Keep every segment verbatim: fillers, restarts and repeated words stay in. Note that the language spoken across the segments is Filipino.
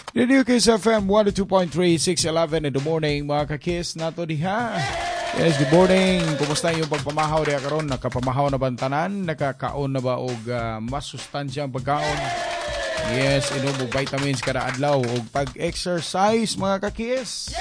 Radio Kiss F M one oh two point three, six eleven in the morning, mga ka-kiss nato diha. Yes, good morning. Kumusta yung pagpamahaw diha karon? Nakapamahaw na ba ang tanan? Nakakaon na ba og uh, mas sustansyang pagkaon? Yes, inom og vitamins kada adlaw og pag-exercise, mga ka-kiss.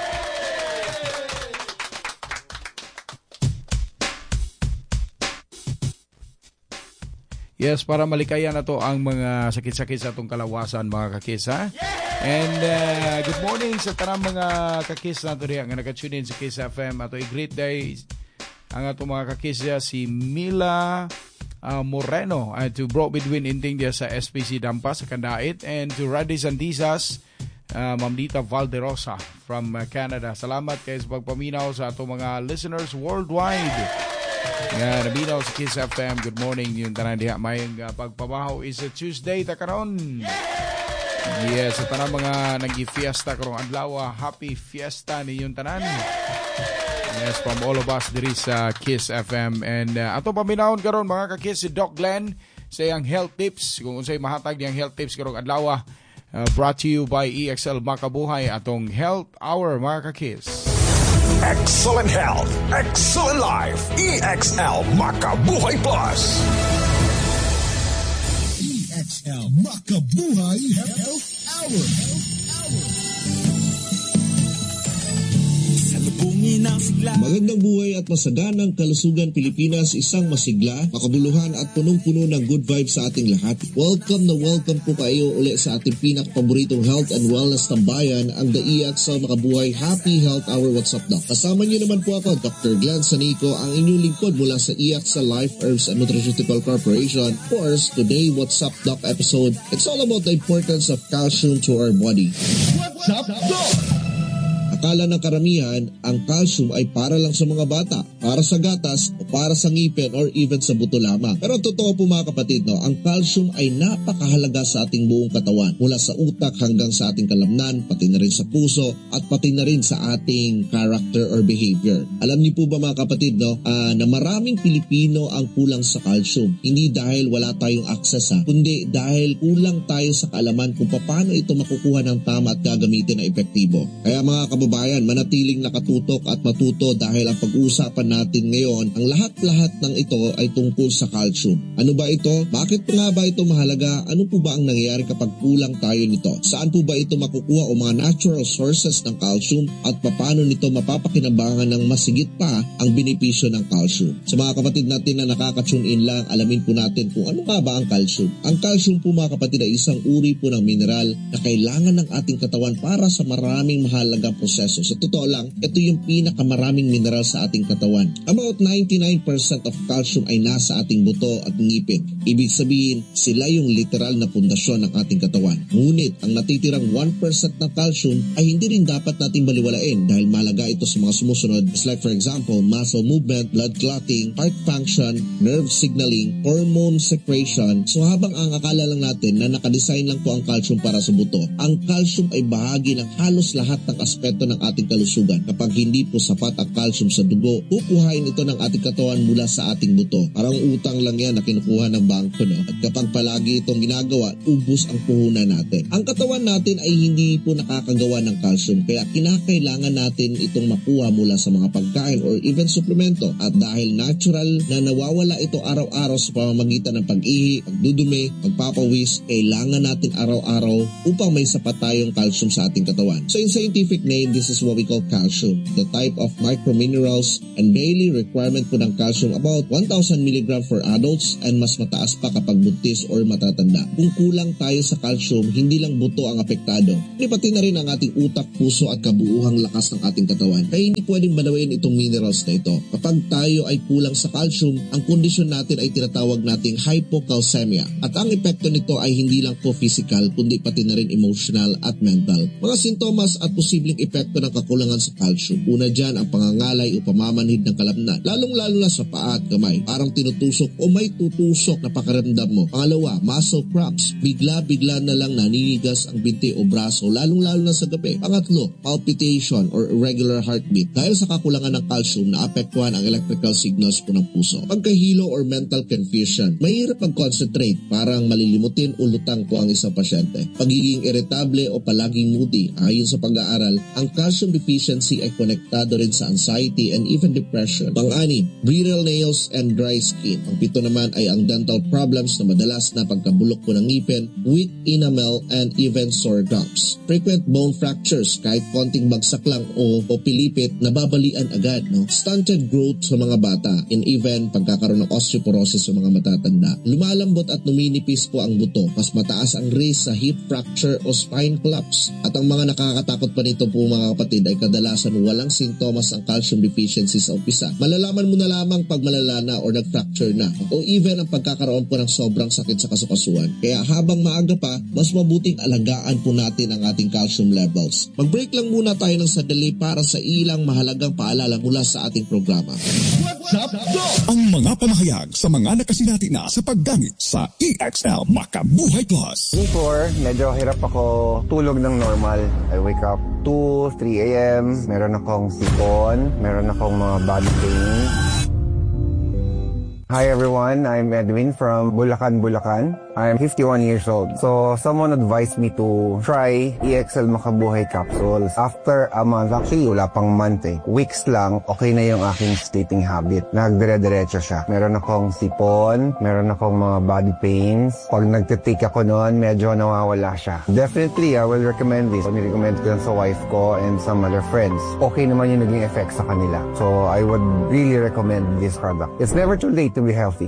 Yes, para malikayan na to ang mga sakit-sakit sa itong kalawasan, mga kakis, ha? And uh, good morning sa tanang mga kakis na ito rin, ang naka-tune in sa Kiss F M. Ato i-greet day ang itong mga kakis niya, si Mila uh, Moreno, uh, to brought between inting dia sa S P C Dampas sa Kandait, and to Rady Sandizas, uh, Mamdita Valderosa from uh, Canada. Salamat kayo sa pagpaminaw sa itong mga listeners worldwide. Nga, nabinaw sa Kiss F M. Good morning yung tanan diha. Mayang uh, pagpamahaw is a Tuesday ta karon. Yes, sa tanan mga nag-fiesta karong adlaw, happy fiesta ninyong tanan. Yes, from all of us diri sa Kiss F M. And uh, ato paminahon karon mga ka-kiss, si Doc Glenn sa iyang health tips. Kung unsay mahatag niyang health tips karong adlaw, uh, brought to you by E X L Makabuhay, atong Health Hour, mga ka-kiss. Excellent health, excellent life. E X L Makabuhay Plus. E X L Makabuhay Health Hour. Magandang buhay at masaganang kalusugan Pilipinas, isang masigla, makabuluhan at punong-puno ng good vibes sa ating lahat. Welcome na welcome po kayo uli sa ating pinakapaboritong health and wellness tambayan, ang The E X L Makabuhay Happy Health Hour. What's up, Doc? Kasama niyo naman po ako, Doctor Glenn Sanico, ang inyong lingkod mula sa E X L Life Herbs and Nutraceutical Corporation. Of course, today What's Up, Doc episode, it's all about the importance of calcium to our body. What's up, Doc? Akala ng karamihan, ang calcium ay para lang sa mga bata, para sa gatas, o para sa ngipin, or even sa buto lamang. Pero totoo po mga kapatid, no, ang calcium ay napakahalaga sa ating buong katawan, mula sa utak hanggang sa ating kalamnan, pati na rin sa puso, at pati na rin sa ating character or behavior. Alam niyo po ba mga kapatid, no, uh, na maraming Pilipino ang kulang sa calcium. Hindi dahil wala tayong access, ha, kundi dahil kulang tayo sa kaalaman kung paano ito makukuha ng tama at gagamitin na epektibo. Kaya mga kababayan, Bayan, manatiling nakatutok at matuto dahil ang pag-uusapan natin ngayon, ang lahat-lahat ng ito ay tungkol sa calcium. Ano ba ito? Bakit pa nga ba ito mahalaga? Ano po ba ang nangyayari kapag kulang tayo nito? Saan po ba ito makukuha o mga natural sources ng calcium at paano nito mapapakinabangan ng masigit pa ang benepisyo ng calcium? Sa mga kapatid natin na nakaka-tune in lang, alamin po natin kung ano nga ba ang calcium. Ang calcium po mga kapatid ay isang uri po ng mineral na kailangan ng ating katawan para sa maraming mahalagang proseso. Sa totoo lang, ito yung pinakamaraming mineral sa ating katawan. About ninety-nine percent of calcium ay nasa ating buto at ngipin. Ibig sabihin, sila yung literal na pundasyon ng ating katawan. Ngunit, ang natitirang one percent na calcium ay hindi rin dapat nating baliwalain dahil malaga ito sa mga sumusunod. It's like for example, muscle movement, blood clotting, heart function, nerve signaling, hormone secretion. So habang ang akala lang natin na nakadesign lang po ang calcium para sa buto, ang calcium ay bahagi ng halos lahat ng aspeto ng ating kalusugan. Kapag hindi po sapat ang calcium sa dugo, kukuhain ito ng ating katawan mula sa ating buto. Parang utang lang yan na kinukuha ng bangko, no? At kapag palagi itong ginagawa, ubos ang puhunan natin. Ang katawan natin ay hindi po nakakagawa ng calcium, kaya kinakailangan natin itong makuha mula sa mga pagkain or even suplemento. At dahil natural na nawawala ito araw-araw sa pamamagitan ng pag-ihi, pagdudumi, pagpapawis, kailangan natin araw-araw upang may sapat tayong calcium sa ating katawan. So in scientific name, this is what we call calcium, the type of microminerals, and daily requirement po ng calcium about one thousand milligrams for adults and mas mataas pa kapag buntis or matatanda. Kung kulang tayo sa calcium, hindi lang buto ang apektado, kundi pati na rin ang ating utak, puso at kabuuhang lakas ng ating katawan. Kaya hindi pwedeng balawin itong minerals na ito. Kapag tayo ay kulang sa calcium, ang kondisyon natin ay tinatawag nating hypocalcemia. At ang epekto nito ay hindi lang po physical, kundi pati na rin emotional at mental. Mga sintomas at posibleng epekto epekto ng kakulangan sa calcium. Una dyan ang pangangalay o pamamanhid ng kalamnan, lalong-lalo na sa paa at kamay. Parang tinutusok o may tutusok na pakaramdam mo. Pangalawa, muscle cramps. Bigla-bigla na lang naninigas ang binti o braso, lalong-lalo na sa gabi. Pangatlo, palpitation or irregular heartbeat. Dahil sa kakulangan ng calcium, naapektuhan ang electrical signals po ng puso. Pagkahilo or mental confusion. Mahirap mag-concentrate, parang malilimutin o lutang po ang isang pasyente. Pagiging irritable o palaging moody. Ayon sa pag-aaral, ang calcium deficiency ay konektado rin sa anxiety and even depression. Pang-anim, brittle nails and dry skin. Ang pito naman ay ang dental problems na madalas na pagkabulok po ng ngipin, weak enamel, and even sore gums. Frequent bone fractures, kahit konting bagsak lang o, o pilipit, nababalian agad. No? Stunted growth sa mga bata and even pagkakaroon ng osteoporosis sa mga matatanda. Lumalambot at numinipis po ang buto. Mas mataas ang risk sa hip fracture o spine collapse. At ang mga nakakatakot pa nito po mga kapatid ay kadalasan walang sintomas ang calcium deficiency sa umpisa. Malalaman mo na lamang pag malala na o nag-fracture na o even ang pagkakaroon po ng sobrang sakit sa kasukasuan. Kaya habang maaga pa, mas mabuting alagaan po natin ang ating calcium levels. Mag-break lang muna tayo ng sandali para sa ilang mahalagang paalala mula sa ating programa. Ang mga pamahayag sa mga nakasinati na sa paggamit sa E X L Makabuhay Plus. Before, medyo hirap ako tulog ng normal. I wake up two, three a m Meron akong sipon, meron akong mga body pain. Hi everyone, I'm Edwin from Bulacan, Bulacan. I'm fifty-one years old. So someone advised me to try E X L Makabuhay capsules. After a month, actually wala pang month eh. Weeks lang, okay na yung aking sleeping habit. Nagdire-diretso siya. Meron akong sipon, meron akong mga body pains. Pag nagtitake ako noon, medyo nawawala siya. Definitely, I will recommend this. Ni-recommend ko lang sa wife ko and some other friends. Okay naman yung naging effect sa kanila. So I would really recommend this product. It's never too late to be healthy.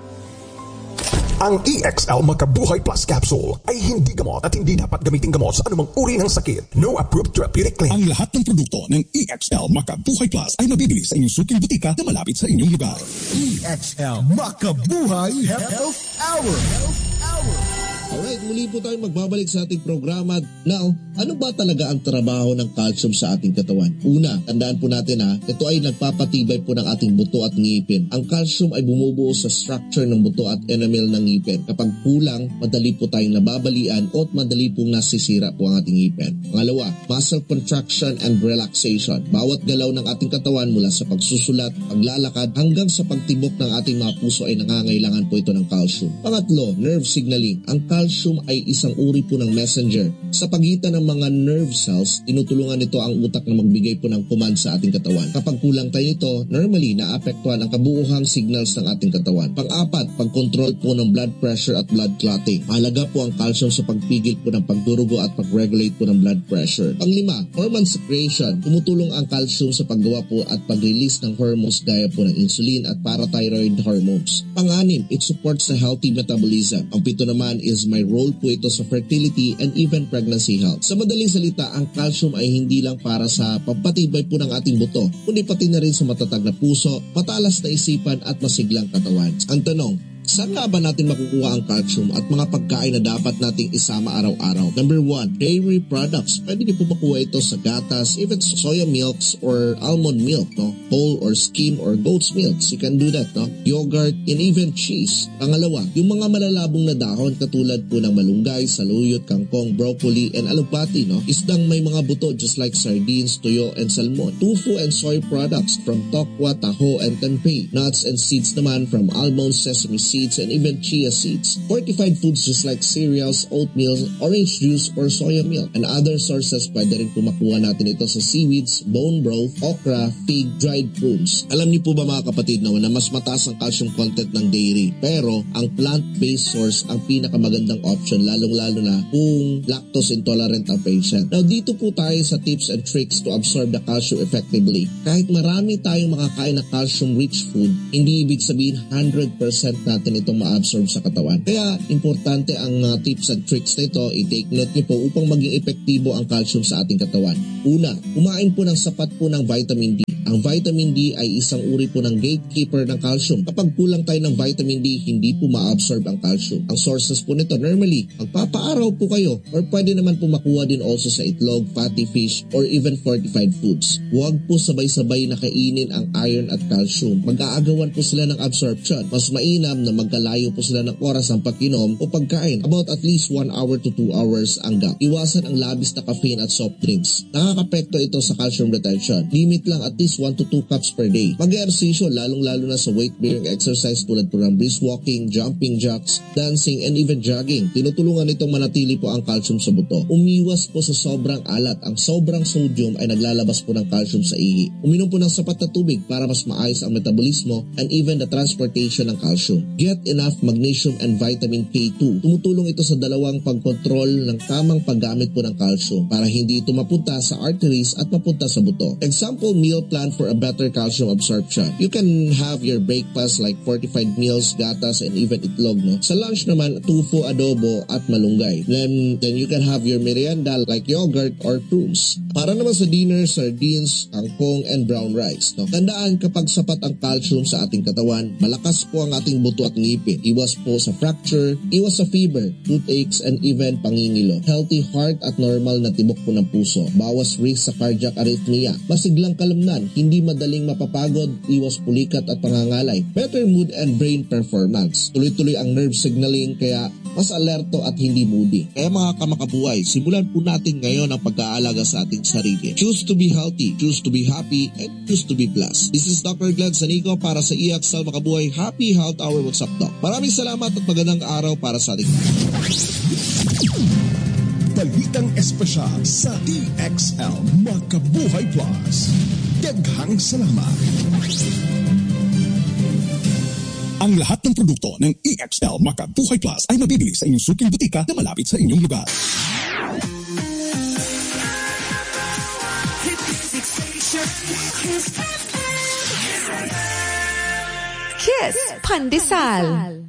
Ang E X L Makabuhay Plus Capsule ay hindi gamot at hindi dapat gamitin gamot sa anumang uri ng sakit. No approved therapeutic claim. Ang lahat ng produkto ng E X L Makabuhay Plus ay mabibili sa inyong suking butika na malapit sa inyong lugar. E X L Makabuhay Health Hour. Health Hour. Alright, muli po tayo magbabalik sa ating programa. Now, ano ba talaga ang trabaho ng calcium sa ating katawan? Una, tandaan po natin ha, ito ay nagpapatibay po ng ating buto at ngipin. Ang calcium ay bumubuo sa structure ng buto at enamel ng ngipin. Kapag kulang, madali po tayong nababalian o madali pong nasisira po ang ating ngipin. Pangalawa, muscle contraction and relaxation. Bawat galaw ng ating katawan mula sa pagsusulat, paglalakad, hanggang sa pagtibok ng ating mga puso ay nangangailangan po ito ng calcium. Pangatlo, nerve signaling. Ang calcium ay isang uri po ng messenger. Sa pagitan ng mga nerve cells, tinutulungan nito ang utak na magbigay po ng command sa ating katawan. Kapag kulang tayo nito, normally naapektuhan ang kabuuhang signals ng ating katawan. Pang-apat, pag-control po ng blood pressure at blood clotting. Mahalaga po ang calcium sa pagpigil po ng pagdurugo at pag-regulate po ng blood pressure. Pang-lima, hormone secretion. Tumutulong ang calcium sa paggawa po at pag-release ng hormones gaya po ng insulin at parathyroid hormones. Pang-anim, it supports the healthy metabolism. Ang pito naman is may role po ito sa fertility and even pregnancy health. Sa madaling salita, ang calcium ay hindi lang para sa pampatibay po ng ating buto, kundi pati na rin sa matatag na puso, matalas na isipan at masiglang katawan. Ang tanong, saan nga ba natin makukuha ang calcium at mga pagkain na dapat nating isama araw-araw? Number one, dairy products. Pwede niyo po makuha ito sa gatas, even soya milks or almond milk, no? Whole or skim or goat's milk. You can do that, no? Yogurt and even cheese. Pangalawa, yung mga malalabong na dahon katulad po ng malunggay, saluyot, kangkong, broccoli, and alupati, no? Isdang may mga buto just like sardines, tuyo, and salmon. Tofu and soy products from tokwa, taho, and tempeh. Nuts and seeds naman from almonds, sesame seeds, seeds, and even chia seeds. Fortified foods just like cereals, oatmeal, orange juice, or soya milk. And other sources, pwede rin pumakuha natin ito sa seaweeds, bone broth, okra, fig, dried prunes. Alam niyo po ba mga kapatid na na mas mataas ang calcium content ng dairy, pero ang plant-based source ang pinakamagandang option, lalong-lalo na kung lactose intolerant ang patient. Now dito po tayo sa tips and tricks to absorb the calcium effectively. Kahit marami tayong makakain na calcium-rich food, hindi ibig sabihin one hundred percent natin itong ma-absorb sa katawan. Kaya importante ang uh, tips and tricks na ito, i-take note niyo po upang maging epektibo ang calcium sa ating katawan. Una, kumain po ng sapat po ng vitamin D. Ang vitamin D ay isang uri po ng gatekeeper ng calcium. Kapag kulang tayo ng vitamin D, hindi po ma-absorb ang calcium. Ang sources po nito, normally, magpapaaraw po kayo or pwede naman po makuha din also sa itlog, fatty fish, or even fortified foods. Huwag po sabay-sabay na kainin ang iron at calcium. Mag-aagawan po sila ng absorption. Mas mainam na magkalayo po sila ng oras ng pag-inom o pagkain. About at least one hour to two hours ang gap. Iwasan ang labis na caffeine at soft drinks. Nakakapekto ito sa calcium retention. Limit lang at least one to two cups per day. Mag-ehersisyo, lalong-lalo na sa weight-bearing exercise tulad po ng brisk walking, jumping jacks, dancing, and even jogging. Tinutulungan itong manatili po ang calcium sa buto. Umiwas po sa sobrang alat. Ang sobrang sodium ay naglalabas po ng calcium sa ihi. Uminom po ng sapat na tubig para mas maayos ang metabolismo and even the transportation ng calcium. Get enough magnesium and vitamin K two. Tumutulong ito sa dalawang pagkontrol ng tamang paggamit po ng calcium para hindi ito mapunta sa arteries at mapunta sa buto. Example meal plan for a better calcium absorption. You can have your breakfast like fortified meals, gatas, and even itlog. No? Sa lunch naman, tofu, adobo, at malunggay. Then, then you can have your merienda like yogurt or prunes. Para naman sa dinner, sardines, kangkong, and brown rice. No? Tandaan, kapag sapat ang calcium sa ating katawan, malakas po ang ating buto at ngipin. Iwas po sa fracture, iwas sa fever, toothaches, and even pangingilo. Healthy heart at normal na tibok po ng puso. Bawas risk sa cardiac arrhythmia. Masiglang kalamnan, hindi madaling mapapagod, iwas pulikat at pangangalay. Better mood and brain performance. Tuloy-tuloy ang nerve signaling kaya mas alerto at hindi moody. Kaya mga kamakabuhay, simulan po natin ngayon ang pag-aalaga sa ating sarili. Choose to be healthy, choose to be happy, and choose to be blessed. This is Doctor Glenn Sanico para sa E X L Makabuhay Happy Health Hour WhatsApp Talk. Maraming salamat at magandang araw para sa ating Balitang espesyal sa E X L Makabuhay Plus. Daghang salamat. Ang lahat ng produkto ng E X L Makabuhay Plus ay mabibili sa inyong suking butika na malapit sa inyong lugar. Kiss Pandesal.